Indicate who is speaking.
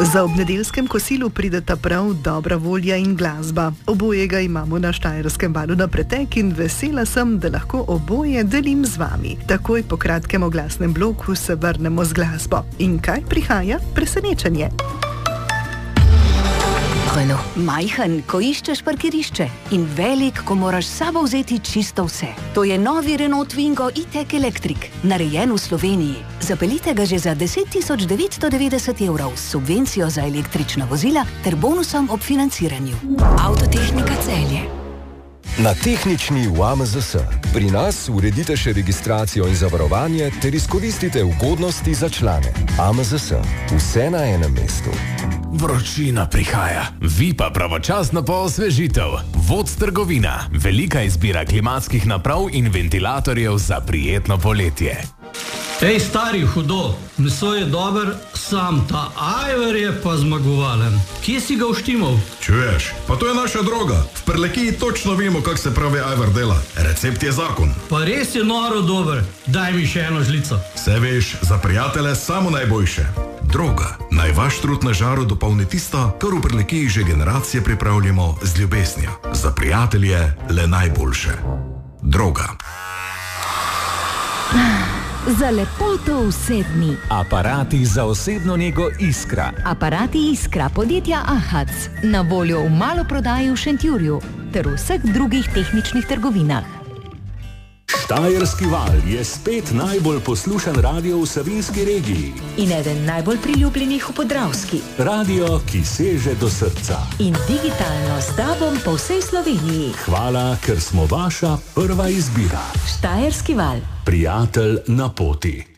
Speaker 1: Za ob nedeljskem kosilu prideta prav dobra volja in glasba. Obojega imamo na Štajerskem valu na pretek in vesela sem, da lahko oboje delim z vami. Takoj po kratkem oglasnem bloku se vrnemo z glasbo. In kaj prihaja? Presenečenje.
Speaker 2: Renault. Majhen, ko iščeš parkirišče in velik, ko moraš s sabo vzeti čisto vse. To je novi Renault Twingo E-Tech Electric, narejen v Sloveniji. Zapeljite ga že za 10.990 evrov s subvencijo za električna vozila ter bonusom ob financiranju. Avtotehnika Celje.
Speaker 3: Na tehnični v AMZS. Pri nas uredite še registracijo in zavarovanje ter izkoristite ugodnosti za člane. AMZS. Vse na enem mestu.
Speaker 4: Vročina prihaja, vi pa pravočasno poosvežitev. Voc trgovina, velika izbira klimatskih naprav in ventilatorjev za prijetno poletje.
Speaker 5: Ej, stari, hudo, meso je dober, sam ta ajvar je pa zmagovalen. Kje si ga uštimal?
Speaker 6: Čuješ, pa to je naša droga. V Prlekiji točno vemo, kak se pravi ajvar dela. Recept je zakon.
Speaker 5: Pa res je noro dober, daj mi še eno žlico.
Speaker 6: Se veš, za prijatelje samo najboljše. Droga, naj vaš trud na žaru dopolni tisto, kar v Prlekiji že generacije pripravljamo z ljubeznijo. Za prijatelje le najboljše. Droga.
Speaker 7: Za lepoto v 7.
Speaker 8: Aparati za osebno nego Iskra.
Speaker 7: Aparati Iskra podjetja Ahac. Na voljo v maloprodaji v Šentjurju ter v vseh drugih tehničnih trgovinah.
Speaker 8: Štajerski val je spet najbolj poslušan radio v Savinjski regiji.
Speaker 7: In eden najbolj priljubljenih v Podravski.
Speaker 8: Radio, ki seže do srca.
Speaker 7: In digitalno s tobom po vsej Sloveniji.
Speaker 8: Hvala, ker smo vaša prva izbira.
Speaker 7: Štajerski val.
Speaker 8: Prijatelj na poti.